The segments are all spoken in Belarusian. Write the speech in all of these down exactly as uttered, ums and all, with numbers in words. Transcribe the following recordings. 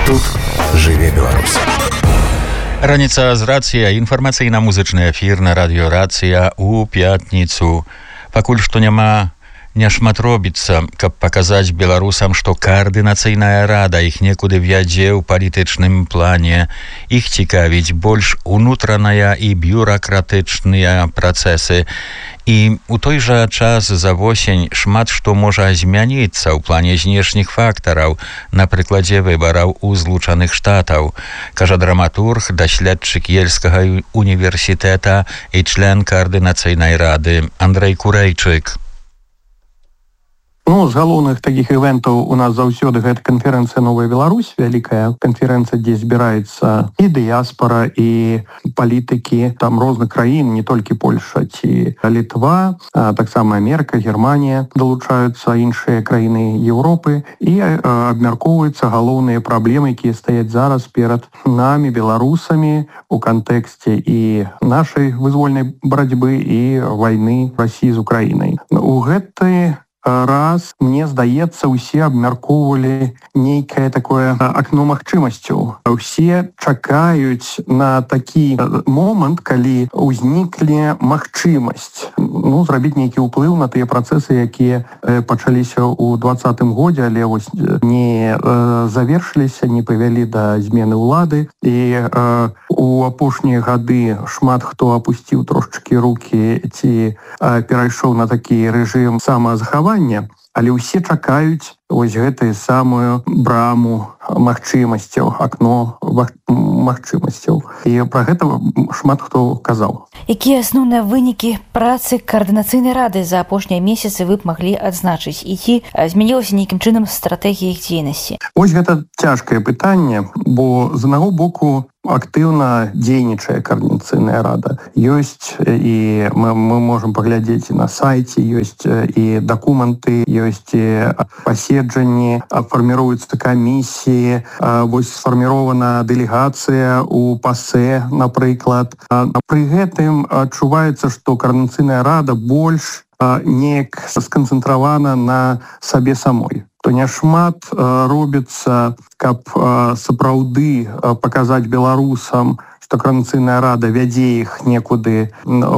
Тут жыве Беларусь. Раніца з рацыя, інфармацыйна-музычны эфір на радыё «Рацыя» у пятніцу. Пакуль што няма няшмат робіцца, каб паказаць беларусам, што каардынацыйная рада іх некуды вядзе ў палітычным плане. Іх цікавіць больш унутраная і бюракратычныя працэсы. І ў той жа час за восень шмат што можа змяніцца ў плане знешніх фактараў на прыкладзе выбараў у Злучаных Штатаў, кажа драматург, даследчык Ельскага універсітэта і член каардынацыйнай рады Андрэй Курэйчык. Ну, з галоўных такіх івентаў у нас заўсёды гэта канферэнцыя «Новая Беларусь», вялікая канферэнцыя, дзе збіраецца і дыяспара, і палітыкі там розных краін, не толькі Польша ці Літва, а таксама Амерыка, Германія далучаюцца, іншыя краіны Еўропы, і абмяркоўваюцца галоўныя праблемы, якія стаяць зараз перад намі, беларусамі, у кантэксце і нашай вызвольнай барацьбы і вайны Расіі з Украінай. У гэты раз, мне здаецца, усе абмяркоўвалі нейкае такое акно магчымасцяў. Усе чакаюць на такі момант, калі ўзнікле магчымасць ну, зрабіць нейкі ўплыў на тыя працэсы, якія пачаліся ў двадцатым годзе, але вось не завершыліся, не павялі да змены ўлады. І э, у апошнія гады шмат хто апусціў трошачкі рукі ці э, перайшоў на такі рэжым самазахавання, але ўсе чакаюць вось гэтую самую браму магчымасцяў, акно магчымасцяў. І пра гэта шмат хто казаў. Якія асноўныя вынікі працы каардынацыйнай рады за апошнія месяцы вы б маглі адзначыць? І ці змянілася нейкім чынам стратэгія іх дзейнасці? Вось гэта цяжкае пытанне, бо з аднаго боку актыўна дзейнічае каардынацыйная рада. Ёсць і мы, мы можам паглядзець і на сайце, ёсць і дакументы, ёсць і паседжанні, фарміруюцца камісіі, вось сфармірована дэлегацыя у ПАСЕ, напрыклад. Пры гэтым адчуваецца, што каардынацыйная рада больш неяк сканцэнтравана на сабе самой. То няшмат робіцца, каб сапраўды паказаць беларусам, што каардынацыйная рада вядзе іх некуды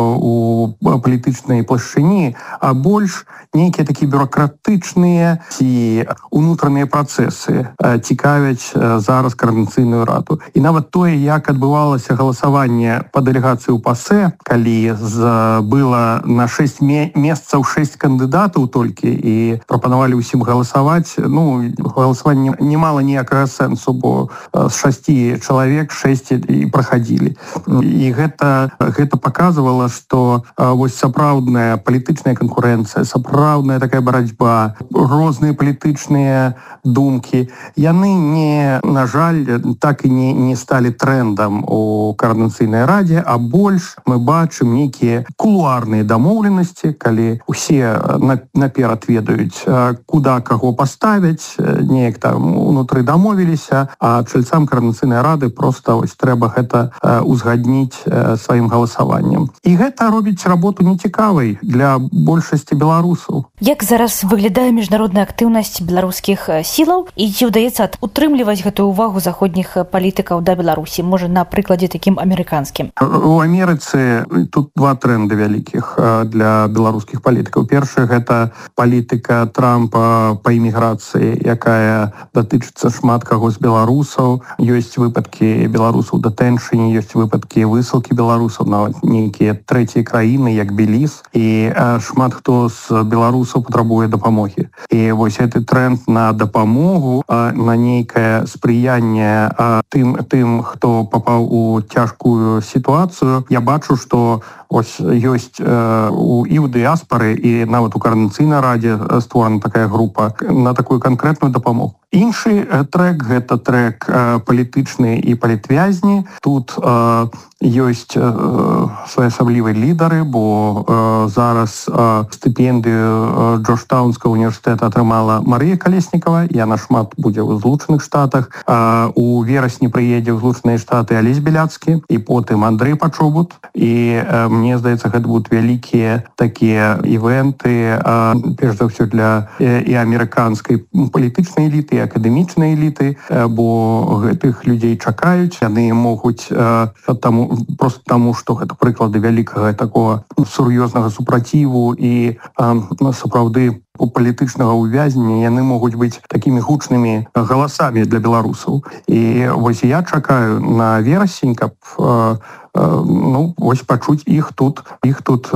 у палітычнай плашчыні, а больш нейкія такія бюракратычныя ці унутраныя працэсы цікавяць зараз каардынацыйную раду. І нават тое, як адбывалася галасаванне па дэлегацыі ў ПАСЕ, калі было на шэсць месцаў шэсць кандыдатаў толькі і прапанавалі ўсім галасаваць, ну, галасаванне не мала ніякага сэнсу, бо з шасці чалавек шэсць і праходзілі. І гэта, гэта паказвала, што вось сапраўдная палітычная канкурэнцыя, сапраўдная такая барацьба, розныя палітычныя думкі, яны не, на жаль, так і не, не сталі трендам у каардынацыйнай радзе, а больш мы бачым нейкія кулуарныя дамоўленасці, калі усе наперад ведаюць, куда каго паставяць, неяк там унутры дамовіліся, а чальцам каардынацыйнай рады проста вось трэба гэта узгадніць сваім галасаваннем. І гэта робіць работу нецікавай для большасці беларусаў. Як зараз выглядае міжнародная актыўнасць беларускіх сілаў і ці ўдаецца утрымліваць гэтую ўвагу заходніх палітыкаў да Беларусі, можа, на прыкладзе такім амерыканскім? У Амерыцы тут два тренды вялікіх для беларускіх палітыкаў. Першы — гэта палітыка Трампа па іміграцыі, якая датычыцца шмат каго з беларусаў. Ёсць выпадкі беларусаў дэтэншыні, ёсць выпадкі высылкі беларусаў на нейкія трэція краіны, як Беліз, і шмат хто з беларусаў патрабуе дапамогі. І вось гэты тренд на дапамогу, на нейкае спрыянне тым, тым, хто папаў у цяжкую сітуацыю, я бачу, што ось ёсць у і ў дыяспары, і нават у каардынацыйнай радзе створана такая група на такую канкрэтную дапамогу. Іншы трек — гэта трек палітычны і палітвязні. Тут э, ёсць э, своеасаблівыя лідары, бо э, зараз э, стыпендыю Джорджтаунскага універсітэта атрымала Марыя Калеснікава, яна шмат будзе ў Злучаных Штатах. Э, у верасні прыедзе ў Злучаныя Штаты Алесь Беляцкі, і потым Андрэй Пачобут. І э, мне здаецца, гэта будуць вялікія такія івенты, перш за ўсё для і амерыканскай палітычнай эліты, і акадэмічнай эліты, бо гэтых людзей чакаюць, яны могуць таму, просто таму, што гэта прыклады вялікага такого сур'ёзнага супраціву і сапраўды у палітычнага ўвязнення, яны могуць быць такімі гучнымі галасамі для беларусаў. І вось я чакаю на верасень, каб ну, вось пачуць іх тут, іх тут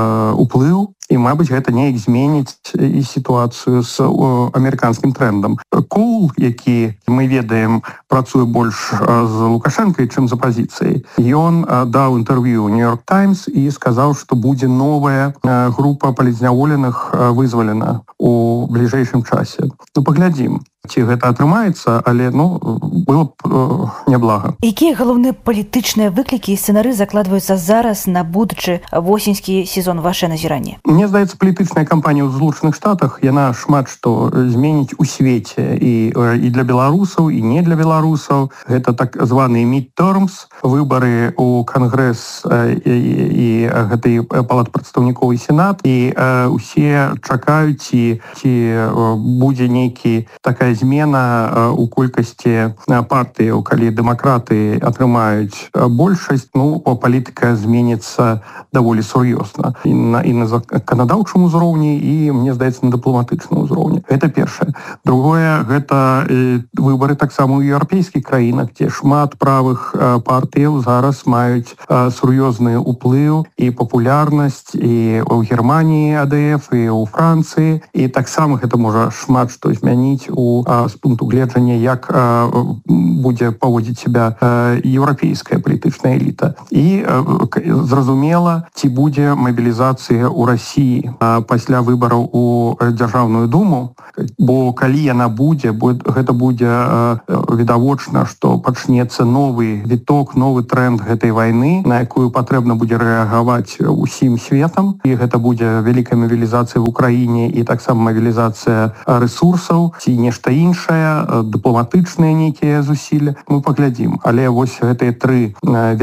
уплыў, і, мабыць, гэта неяк зменіць і сітуацыю з амерыканскім трэндам. Коул, які, мы ведаем, працуе больш з Лукашэнкай, чым з апазіцыяй, ён даў інтэрв'ю Нью-Йорк Таймс і сказаў, што будзе новая група палітзняволеных вызвалена у бліжэйшым часе. Ну, паглядзім, ці гэта атрымаецца, але, ну, было б э, няблага. Якія галоўныя палітычныя выклікі і сцэнары закладваюцца зараз на будучы восеньскі сезон, ваше назіранне? Мне здаецца, палітычная кампанія ў Злучаных Штатах, яна шмат што зменіць у свеце і, і для беларусаў, і не для беларусаў. Гэта так званыя midterms, выбары ў Кангрэс і, і гэтай палат прадстаўнікоў і сенат, і э, усе чакаюць, ці, ці будзе нейкі такая змена у колькасці партыяў, калі дэмакраты атрымаюць большасць, ну, палітыка зменіцца даволі сур'ёзна і на, і на заканадаўчым узроўні, і, мне здаецца, на дыпламатычным узроўні. Гэта першае. Другое, гэта выбары таксама ў еўрапейскіх краінах, дзе шмат правых партыяў зараз маюць сур'ёзны ўплыў і папулярнасць і ў Германіі А Дэ Эф, і ў Францыі, і таксама гэта можа шмат што змяніць у з пункту гледжання, як будзе паводзіць себя еўрапейская палітычная эліта. І зразумела, ці будзе мабілізацыя ў Расіі пасля выбараў у Дзяржаўную думу, бо калі яна будзе, гэта будзе відавочна, што пачнецца новы віток, новы тренд гэтай вайны, на якую патрэбна будзе рэагаваць усім светам, і гэта будзе вялікая мабілізацыя в Украіне і таксама мабілізацыя рэсурсаў, ці нешта іншае, дыпламатычныя нейкія зусілля, мы паглядзім. Але вось гэтыя тры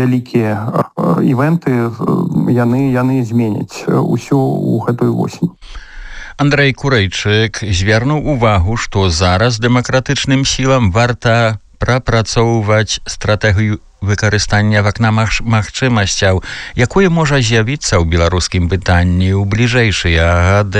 вялікія івенты, яны, яны зменяць усё ў гэтую восень. Андрэй Курэйчык звярнуў увагу, што зараз дэмакратычным сілам варта прапрацоўваць стратэгію выкарыстання вакна магчымасцяў, якое можа з'явіцца ў беларускім пытанні ў бліжэйшыя гады.